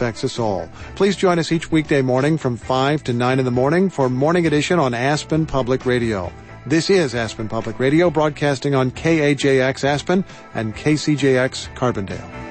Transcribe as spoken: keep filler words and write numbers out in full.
affects us all. Please join us each weekday morning from five to nine in the morning for Morning Edition on Aspen Public Radio. This is Aspen Public Radio, broadcasting on K A J X Aspen and K C J X Carbondale.